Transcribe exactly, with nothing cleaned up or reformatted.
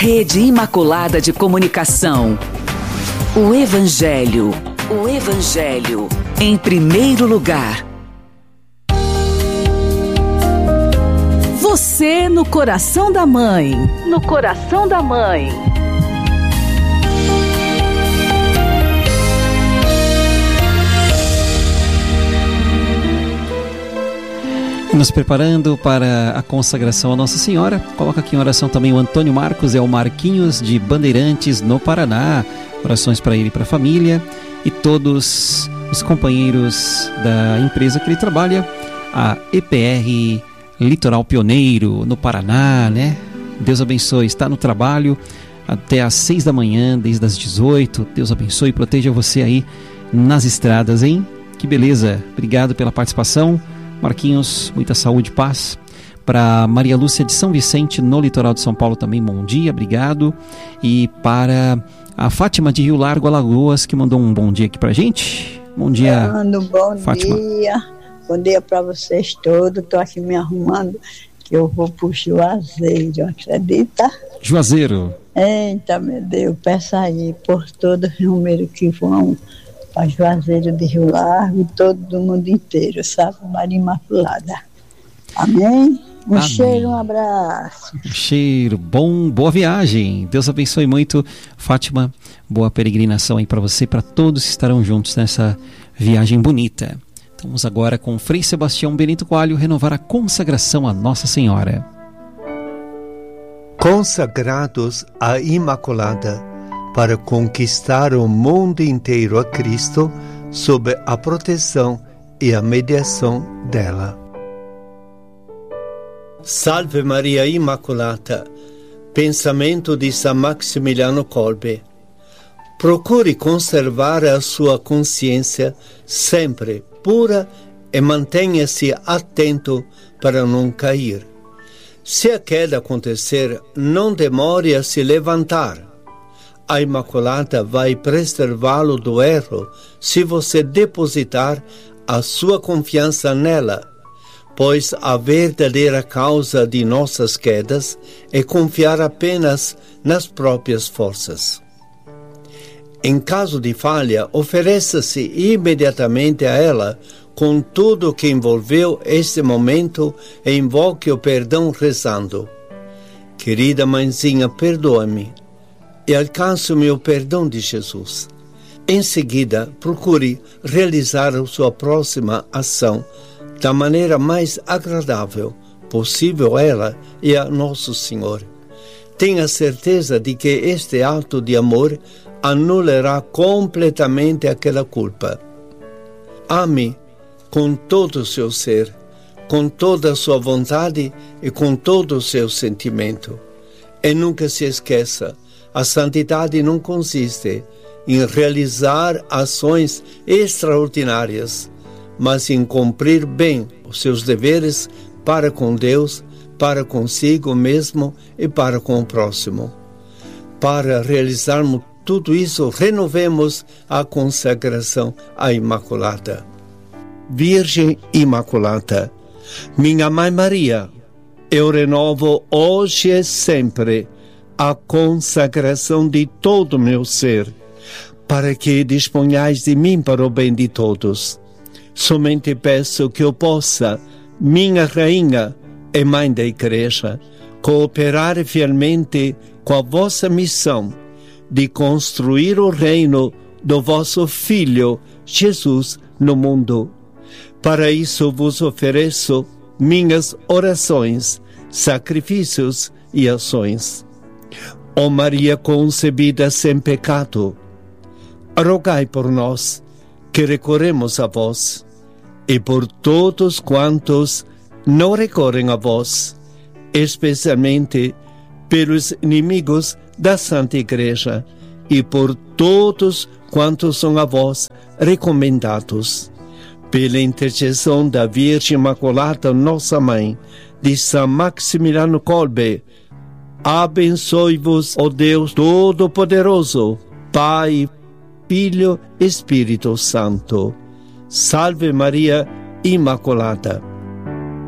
Rede Imaculada de Comunicação. O Evangelho. O Evangelho. Em primeiro lugar. Você no coração da mãe. No coração da mãe. Nos preparando para a consagração a Nossa Senhora, coloca aqui em oração também o Antônio Marcos, é o Marquinhos de Bandeirantes, no Paraná. Orações para ele e para a família e todos os companheiros da empresa que ele trabalha, a E P R Litoral Pioneiro, no Paraná, né? Deus abençoe, está no trabalho até às seis da manhã, desde as dezoito. Deus abençoe e proteja você aí nas estradas, hein? Que beleza, obrigado pela participação. Marquinhos, muita saúde e paz. Para Maria Lúcia de São Vicente, no litoral de São Paulo também, bom dia, obrigado. E para a Fátima de Rio Largo, Alagoas, que mandou um bom dia aqui pra gente. Bom dia, Mando, bom Fátima. dia. Bom dia para vocês todos. Estou aqui me arrumando, que eu vou pro Juazeiro, acredita? Juazeiro. Eita, meu Deus, peça aí por todos os números que vão para Juazeiro de Rio Largo e todo mundo inteiro, sabe? Maria Imaculada. Amém? Um Amém. cheiro, um abraço. Um cheiro, bom, boa viagem. Deus abençoe muito, Fátima. Boa peregrinação aí para você e para todos que estarão juntos nessa viagem bonita. Então, vamos agora com Frei Sebastião Benito Coelho renovar a consagração a Nossa Senhora. Consagrados à Imaculada, para conquistar o mundo inteiro a Cristo sob a proteção e a mediação dela. Salve Maria Immacolata, pensamento de San Maximiliano Kolbe. Procure conservar a sua consciência sempre pura e mantenha-se atento para não cair. Se a queda acontecer, não demore a se levantar. A Imaculada vai preservá-lo do erro se você depositar a sua confiança nela, pois a verdadeira causa de nossas quedas é confiar apenas nas próprias forças. Em caso de falha, ofereça-se imediatamente a ela com tudo o que envolveu este momento e invoque o perdão rezando: querida mãezinha, perdoa-me e alcance-me o perdão de Jesus. Em seguida, procure realizar a sua próxima ação da maneira mais agradável possível a ela e a Nosso Senhor. Tenha certeza de que este ato de amor anulará completamente aquela culpa. Ame com todo o seu ser, com toda a sua vontade e com todo o seu sentimento. E nunca se esqueça, a santidade não consiste em realizar ações extraordinárias, mas em cumprir bem os seus deveres para com Deus, para consigo mesmo e para com o próximo. Para realizarmos tudo isso, renovemos a consagração à Imaculada. Virgem Imaculada, minha Mãe Maria, eu renovo hoje e sempre a consagração de todo o meu ser, para que disponhais de mim para o bem de todos. Somente peço que eu possa, minha Rainha e Mãe da Igreja, cooperar fielmente com a vossa missão de construir o reino do vosso Filho, Jesus, no mundo. Para isso vos ofereço minhas orações, sacrifícios e ações. Ó Maria concebida sem pecado, rogai por nós, que recorremos a vós, e por todos quantos não recorrem a vós, especialmente pelos inimigos da Santa Igreja, e por todos quantos são a vós recomendados. Pela intercessão da Virgem Imaculada, nossa Mãe, de San Maximiliano Kolbe, abençoe-vos, ó Deus Todo-Poderoso, Pai, Filho e Espírito Santo. Salve Maria Imaculada.